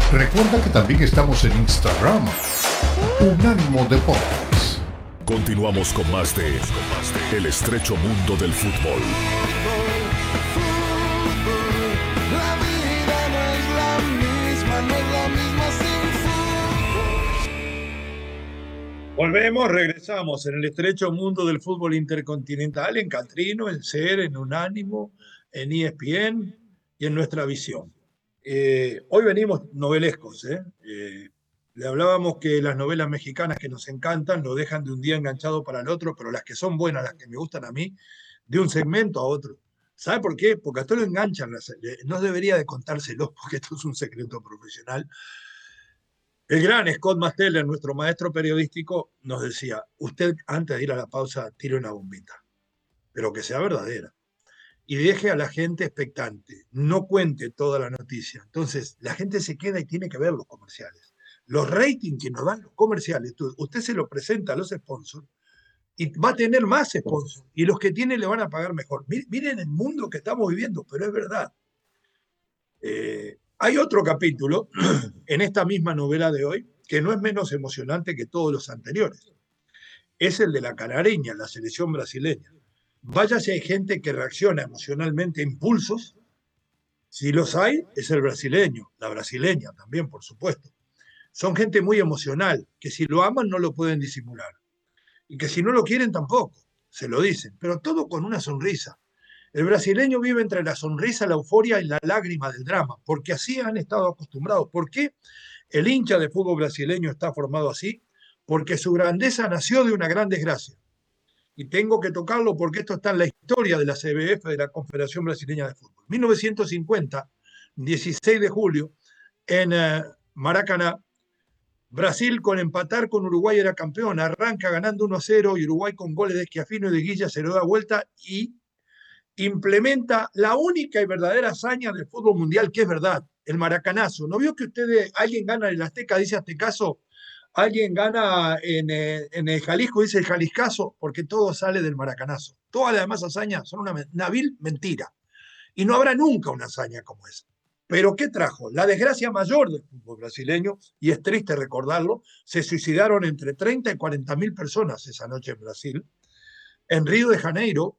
Recuerda que también estamos en Instagram, Unánimo Deportes. Continuamos con más de El estrecho mundo del fútbol. La vida no es la misma, no es la misma sin Volvemos, regresamos en el estrecho mundo del fútbol intercontinental, en Catrino, en SER, en Unánimo, en ESPN y en Nuestra Visión. Hoy venimos novelescos, le hablábamos que las novelas mexicanas que nos encantan lo dejan de un día enganchado para el otro, pero las que son buenas, las que me gustan a mí, de un segmento a otro. ¿Sabe por qué? Porque a todos lo enganchan. No debería de contárselos porque esto es un secreto profesional. El gran Scott Masteller, nuestro maestro periodístico, nos decía, usted antes de ir a la pausa tire una bombita, pero que sea verdadera. Y deje a la gente expectante, no cuente toda la noticia. Entonces, la gente se queda y tiene que ver los comerciales. Los ratings que nos dan los comerciales, usted se los presenta a los sponsors y va a tener más sponsors. Y los que tiene le van a pagar mejor. Miren el mundo que estamos viviendo, pero es verdad. Hay otro capítulo en esta misma novela de hoy que no es menos emocionante que todos los anteriores. Es el de la canareña, la selección brasileña. Vaya si hay gente que reacciona emocionalmente a impulsos. Si los hay, es el brasileño, la brasileña también, por supuesto. Son gente muy emocional, que si lo aman no lo pueden disimular. Y que si no lo quieren tampoco, se lo dicen, pero todo con una sonrisa. El brasileño vive entre la sonrisa, la euforia y la lágrima del drama, porque así han estado acostumbrados. ¿Por qué el hincha de fútbol brasileño está formado así? Porque su grandeza nació de una gran desgracia. Y tengo que tocarlo porque esto está en la historia de la CBF, de la Confederación Brasileña de Fútbol. 1950, 16 de julio, en Maracaná, Brasil con empatar con Uruguay era campeón, arranca ganando 1-0 y Uruguay con goles de Schiaffino y de Guilla se lo da vuelta y implementa la única y verdadera hazaña del fútbol mundial, que es verdad, el maracanazo. ¿No vio que alguien gana en el Azteca, dice Aztecaso? Alguien gana en el Jalisco, dice el Jaliscazo, porque todo sale del maracanazo. Todas las demás hazañas son una vil mentira. Y no habrá nunca una hazaña como esa. Pero ¿qué trajo? La desgracia mayor del fútbol brasileño, y es triste recordarlo, se suicidaron entre 30 y 40 mil personas esa noche en Brasil. En Río de Janeiro,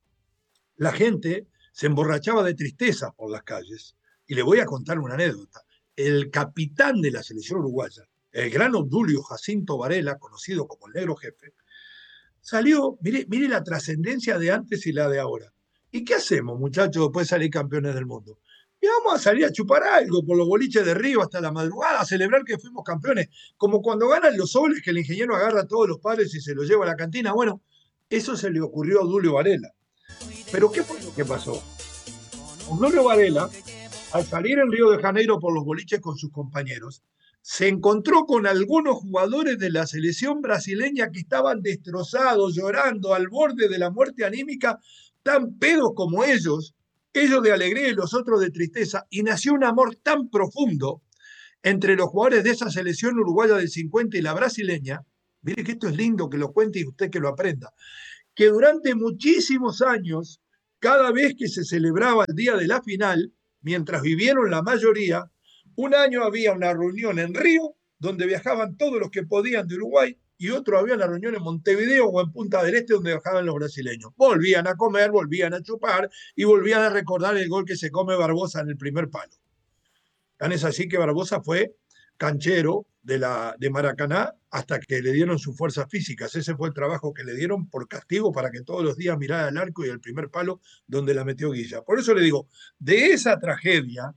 la gente se emborrachaba de tristeza por las calles. Y le voy a contar una anécdota. El capitán de la selección uruguaya, el gran Obdulio Jacinto Varela, conocido como el Negro Jefe, salió, mire la trascendencia de antes y la de ahora. ¿Y qué hacemos, muchachos, después de salir campeones del mundo? Y vamos a salir a chupar algo por los boliches de Río hasta la madrugada, a celebrar que fuimos campeones, como cuando ganan los soles, que el ingeniero agarra a todos los padres y se los lleva a la cantina. Bueno, eso se le ocurrió a Obdulio Varela. Pero ¿qué fue lo que pasó? Obdulio Varela, al salir en Río de Janeiro por los boliches con sus compañeros, se encontró con algunos jugadores de la selección brasileña que estaban destrozados, llorando, al borde de la muerte anímica, tan pedos como ellos de alegría y los otros de tristeza, y nació un amor tan profundo entre los jugadores de esa selección uruguaya del 50 y la brasileña. Mire que esto es lindo que lo cuente y usted que lo aprenda, que durante muchísimos años, cada vez que se celebraba el día de la final, mientras vivieron la mayoría, un año había una reunión en Río, donde viajaban todos los que podían de Uruguay, y otro había una reunión en Montevideo o en Punta del Este, donde viajaban los brasileños. Volvían a comer, volvían a chupar y volvían a recordar el gol que se come Barbosa en el primer palo. Tan es así que Barbosa fue canchero de Maracaná hasta que le dieron sus fuerzas físicas. Ese fue el trabajo que le dieron por castigo para que todos los días mirara el arco y el primer palo donde la metió Guilla. Por eso le digo, de esa tragedia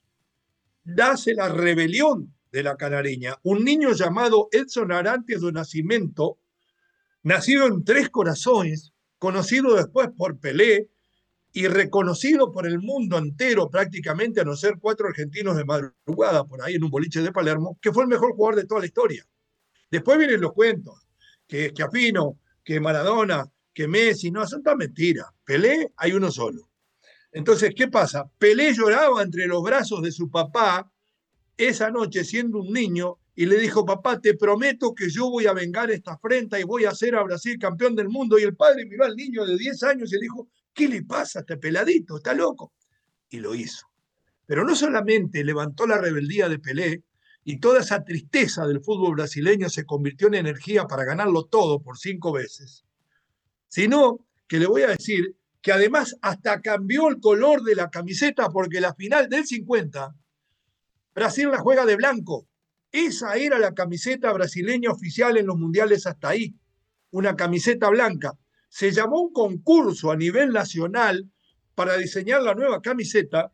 nace la rebelión de la canareña. Un niño llamado Edson Arantes do Nascimento, nacido en Tres Corazones, conocido después por Pelé, y reconocido por el mundo entero prácticamente, a no ser 4 argentinos de madrugada por ahí en un boliche de Palermo, que fue el mejor jugador de toda la historia. Después vienen los cuentos, que Schiaffino, que Maradona, que Messi, no, son todas mentiras. Pelé hay uno solo. Entonces, ¿qué pasa? Pelé lloraba entre los brazos de su papá esa noche siendo un niño y le dijo, papá, te prometo que yo voy a vengar esta afrenta y voy a hacer a Brasil campeón del mundo. Y el padre miró al niño de 10 años y le dijo, ¿qué le pasa a este peladito? ¿Está loco? Y lo hizo. Pero no solamente levantó la rebeldía de Pelé y toda esa tristeza del fútbol brasileño se convirtió en energía para ganarlo todo por 5 veces, sino que le voy a decir que además hasta cambió el color de la camiseta porque la final del 50, Brasil la juega de blanco. Esa era la camiseta brasileña oficial en los mundiales hasta ahí, una camiseta blanca. Se llamó un concurso a nivel nacional para diseñar la nueva camiseta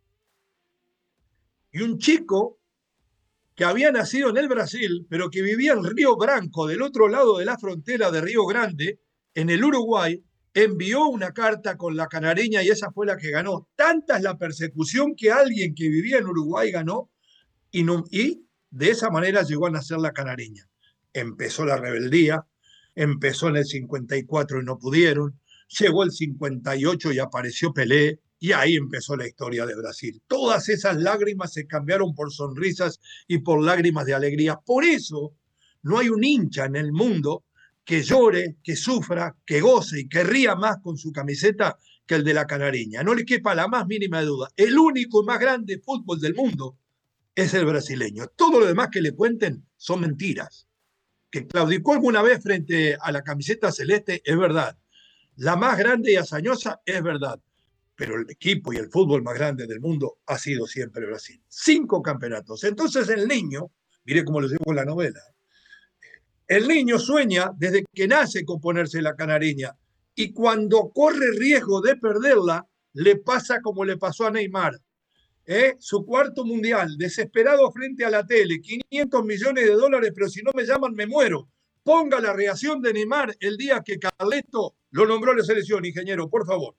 y un chico que había nacido en el Brasil, pero que vivía en Río Branco, del otro lado de la frontera de Río Grande, en el Uruguay, envió una carta con la canareña y esa fue la que ganó. Tanta es la persecución que alguien que vivía en Uruguay ganó y de esa manera llegó a nacer la canareña. Empezó la rebeldía, empezó en el 54 y no pudieron, llegó el 58 y apareció Pelé, y ahí empezó la historia de Brasil. Todas esas lágrimas se cambiaron por sonrisas y por lágrimas de alegría. Por eso no hay un hincha en el mundo que llore, que sufra, que goce y que ría más con su camiseta que el de la canareña. No le quepa la más mínima duda. El único y más grande fútbol del mundo es el brasileño. Todo lo demás que le cuenten son mentiras. Que claudicó alguna vez frente a la camiseta celeste es verdad. La más grande y hazañosa es verdad. Pero el equipo y el fútbol más grande del mundo ha sido siempre Brasil. 5 campeonatos. Entonces el niño, mire cómo lo llevo en la novela, el niño sueña desde que nace con ponerse la canareña y cuando corre riesgo de perderla, le pasa como le pasó a Neymar. Su 4º mundial, desesperado frente a la tele, 500 millones de dólares, pero si no me llaman me muero. Ponga la reacción de Neymar el día que Carleto lo nombró a la selección, ingeniero, por favor.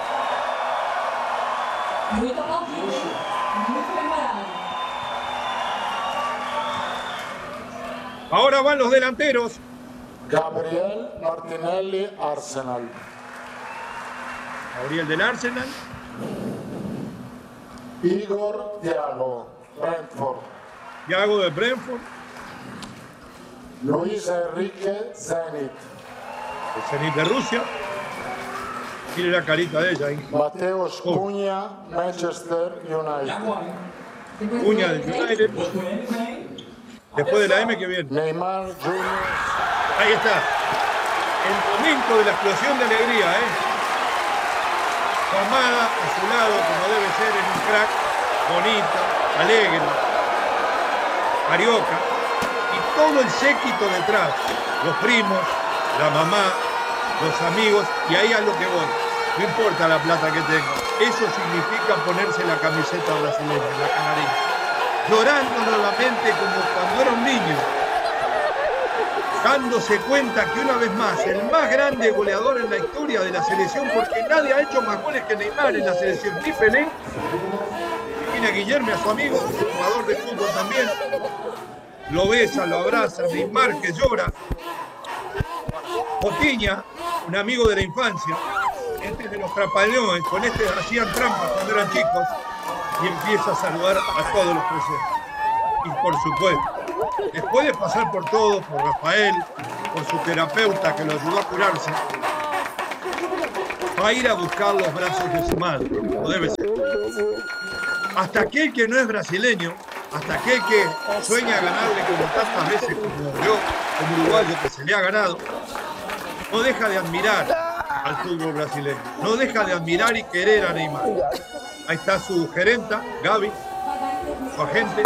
Muito preparado. Ahora van los delanteros. Gabriel Martinelli, Arsenal. Gabriel del Arsenal. Igor Thiago, Brentford. Thiago de Brentford. Luis Enrique, Zenit. El Zenit de Rusia. Mire la carita de ella ahí. Mateus Cunha, Manchester United. Cunha del United. Después de la M que viene. Neymar Jr. Ahí está. El momento de la explosión de alegría, Su amada a su lado, como debe ser en un crack, bonita, alegre, carioca, y todo el séquito detrás, los primos, la mamá, los amigos, y ahí a lo que voy. No importa la plata que tenga, eso significa ponerse la camiseta brasileña, la canareña, llorando nuevamente como cuando era un niño, dándose cuenta que una vez más, el más grande goleador en la historia de la selección, porque nadie ha hecho más goles que Neymar en la selección, ni Pelé, tiene a Guillermo, a su amigo, jugador de fútbol también, lo besa, lo abraza, Neymar que llora, Coutinho, un amigo de la infancia, este es de los trapaleones, con este hacían trampas cuando eran chicos, y empieza a saludar a todos los presentes. Y por supuesto, después de pasar por todos, por Rafael, por su terapeuta que lo ayudó a curarse, va a ir a buscar los brazos de su madre, como debe ser. Hasta aquel que no es brasileño, hasta aquel que sueña ganarle como tantas veces como yo, como uruguayo que se le ha ganado, no deja de admirar al fútbol brasileño, no deja de admirar y querer a Neymar. Ahí está su gerenta, Gaby, su agente.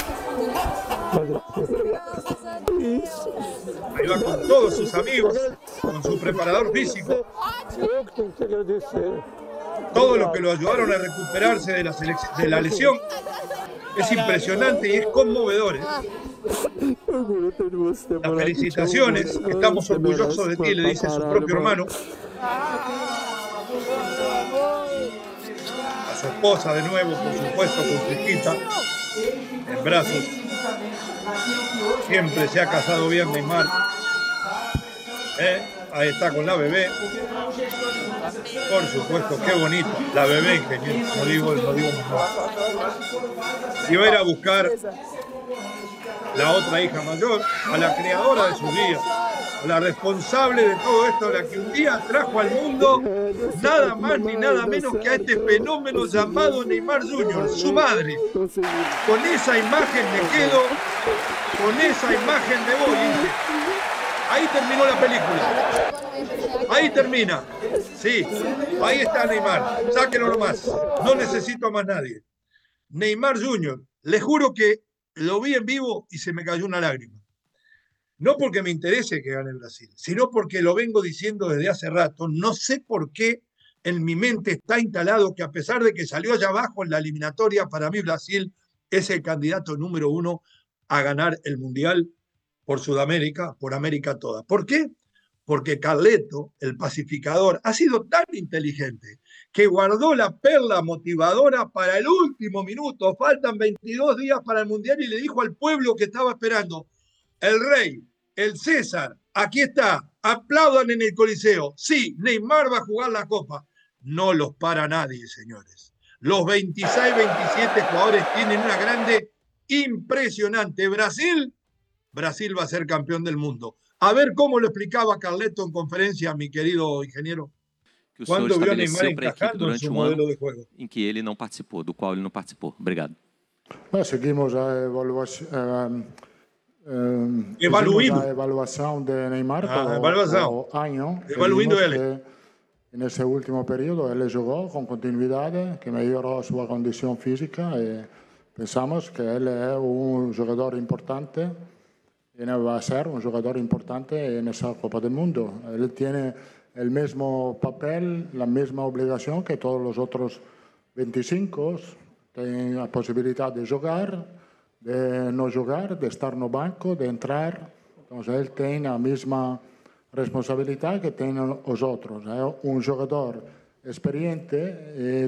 Ahí va con todos sus amigos, con su preparador físico. Todos los que lo ayudaron a recuperarse de la lesión. Es impresionante y es conmovedor. Las felicitaciones, estamos orgullosos de ti, le dice su propio hermano. A su esposa de nuevo, por supuesto, con su hijita en brazos. Siempre se ha casado bien Neymar. Ahí está con la bebé. Por supuesto, qué bonita. La bebé, ingeniero. No digo mejor. Y va a ir a buscar la otra hija mayor, a la creadora de sus días, la responsable de todo esto, la que un día trajo al mundo nada más ni nada menos que a este fenómeno llamado Neymar Jr., su madre. Con esa imagen me quedo, con esa imagen me voy, ¿viste? Ahí terminó la película. Ahí termina. Sí, ahí está Neymar. Sáquenlo nomás. No necesito a más nadie. Neymar Jr., le juro que lo vi en vivo y se me cayó una lágrima. No porque me interese que gane Brasil, sino porque lo vengo diciendo desde hace rato. No sé por qué en mi mente está instalado que a pesar de que salió allá abajo en la eliminatoria, para mí Brasil es el candidato número 1 a ganar el Mundial por Sudamérica, por América toda. ¿Por qué? Porque Carleto, el pacificador, ha sido tan inteligente que guardó la perla motivadora para el último minuto. Faltan 22 días para el Mundial y le dijo al pueblo que estaba esperando: el rey, el César, aquí está, aplaudan en el Coliseo. Sí, Neymar va a jugar la Copa. No los para nadie, señores. Los 26, 27 jugadores tienen una grande impresionante. Brasil va a ser campeón del mundo. A ver cómo lo explicaba Carleto en conferencia, mi querido ingeniero. Que o senhor estabeleceu para a equipe durante um ano em que ele não participou, do qual ele não participou. Obrigado. Seguimos a evaluação de Neymar todo ano. Evaluando ele. Nesse último período ele jogou com continuidade, que melhorou sua condição física e pensamos que ele é jogador importante e vai ser jogador importante nessa Copa do Mundo. Ele tem el mismo papel, la misma obligación que todos los otros 25. Tienen la posibilidad de jugar, de no jugar, de estar no banco, de entrar. Entonces él tiene la misma responsabilidad que tienen los otros. Es un jugador experiente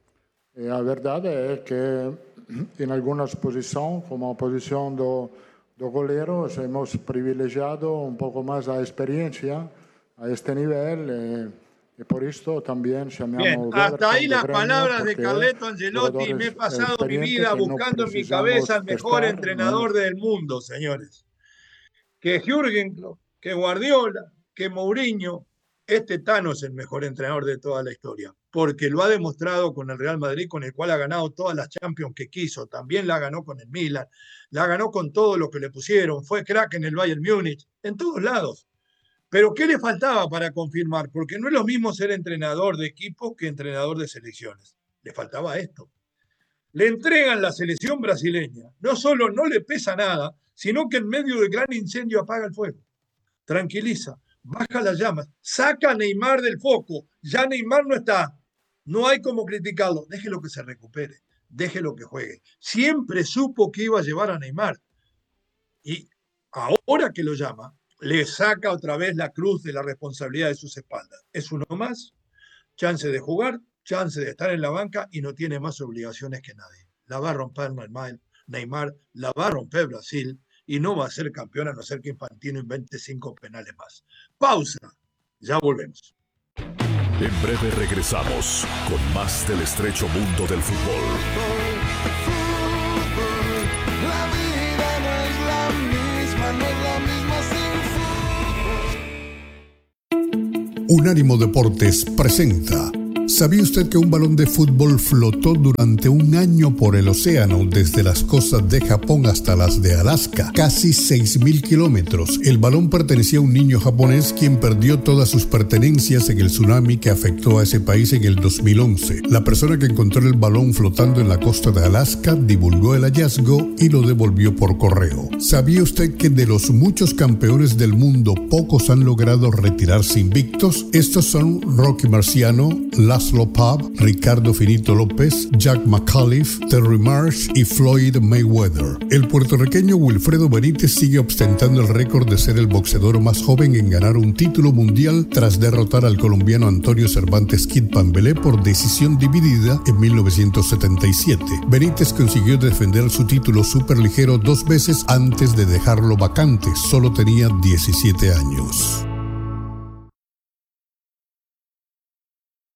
y la verdad es que en algunas posiciones, como posición de goleros, hemos privilegiado un poco más la experiencia a este nivel y por esto también llamamos. Bien, hasta ahí las palabras de Carleto Ancelotti. Me he pasado mi vida buscando en mi cabeza el mejor entrenador del mundo, señores. Que Jürgen Klopp, que Guardiola, que Mourinho. Este Tano es el mejor entrenador de toda la historia, porque lo ha demostrado con el Real Madrid, con el cual ha ganado todas las Champions que quiso. También la ganó con el Milan, la ganó con todo lo que le pusieron. Fue crack en el Bayern Múnich, en todos lados. Pero ¿qué le faltaba para confirmar? Porque no es lo mismo ser entrenador de equipo que entrenador de selecciones. Le faltaba esto. Le entregan la selección brasileña. No solo no le pesa nada, sino que en medio del gran incendio apaga el fuego. Tranquiliza, baja las llamas, saca a Neymar del foco. Ya Neymar no está. No hay como criticarlo. Déjelo que se recupere, déjelo que juegue. Siempre supo que iba a llevar a Neymar. Y ahora que lo llama, le saca otra vez la cruz de la responsabilidad de sus espaldas. Es uno más, chance de jugar, chance de estar en la banca y no tiene más obligaciones que nadie. La va a romper Neymar, la va a romper Brasil y no va a ser campeón a no ser que Infantino invente 5 penales más. Pausa, ya volvemos. En breve regresamos con más del estrecho mundo del fútbol. La vida no es la misma, no es la misma sin fútbol. Unánimo Deportes presenta. ¿Sabía usted que un balón de fútbol flotó durante un año por el océano desde las costas de Japón hasta las de Alaska? Casi 6.000 kilómetros. El balón pertenecía a un niño japonés quien perdió todas sus pertenencias en el tsunami que afectó a ese país en el 2011. La persona que encontró el balón flotando en la costa de Alaska divulgó el hallazgo y lo devolvió por correo. ¿Sabía usted que de los muchos campeones del mundo pocos han logrado retirarse invictos? Estos son Rocky Marciano, Laszlo Pav, Ricardo Finito López, Jack McAuliffe, Terry Marsh y Floyd Mayweather. El puertorriqueño Wilfredo Benítez sigue ostentando el récord de ser el boxeador más joven en ganar un título mundial tras derrotar al colombiano Antonio Cervantes Kid Pambelé por decisión dividida en 1977. Benítez consiguió defender su título superligero 2 veces antes de dejarlo vacante. Solo tenía 17 años. Hola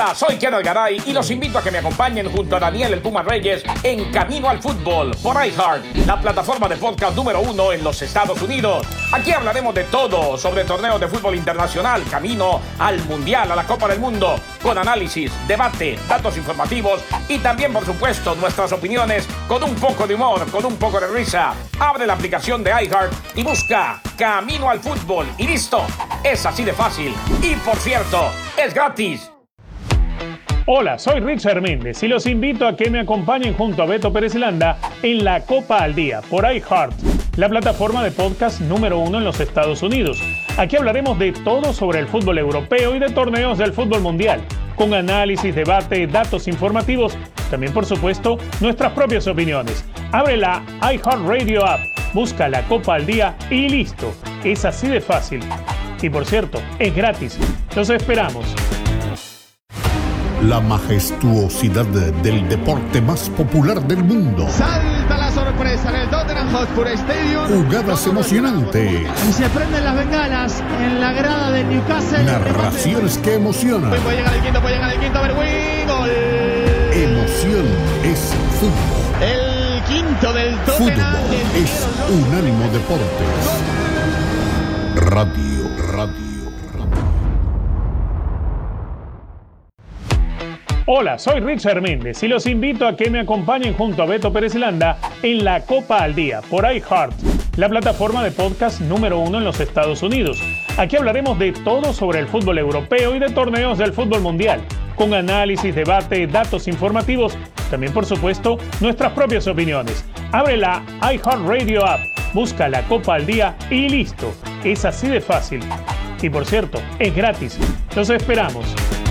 Hola, soy Kenneth Garay y los invito a que me acompañen junto a Daniel El Puma Reyes en Camino al Fútbol por iHeart, la plataforma de podcast número 1 en los Estados Unidos. Aquí hablaremos de todo sobre torneos de fútbol internacional, camino al Mundial, a la Copa del Mundo, con análisis, debate, datos informativos y también, por supuesto, nuestras opiniones con un poco de humor, con un poco de risa. Abre la aplicación de iHeart y busca Camino al Fútbol y listo. Es así de fácil. Y por cierto, es gratis. Hola, soy Richard Méndez y los invito a que me acompañen junto a Beto Pérez Landa en la Copa al Día por iHeart, la plataforma de podcast número 1 en los Estados Unidos. Aquí hablaremos de todo sobre el fútbol europeo y de torneos del fútbol mundial, con análisis, debate, datos informativos, también por supuesto nuestras propias opiniones. Abre la iHeartRadio app, busca la Copa al Día y listo. Es así de fácil. Y por cierto, es gratis. Los esperamos. La majestuosidad del deporte más popular del mundo. Salta la sorpresa en el Tottenham Hotspur Stadium. Jugadas emocionantes. Y se prenden las bengalas en la grada de Newcastle. Narraciones que emocionan. Puede llegar el quinto, Berwin. Gol. Emoción es fútbol. El quinto del Tottenham. Fútbol es Unánimo Deportes. Radio. Hola, soy Richard Méndez y los invito a que me acompañen junto a Beto Pérez Landa en la Copa al Día por iHeart, la plataforma de podcast número 1 en los Estados Unidos. Aquí hablaremos de todo sobre el fútbol europeo y de torneos del fútbol mundial, con análisis, debate, datos informativos, también por supuesto nuestras propias opiniones. Abre la iHeartRadio app, busca la Copa al Día y listo. Es así de fácil. Y por cierto, es gratis. Los esperamos.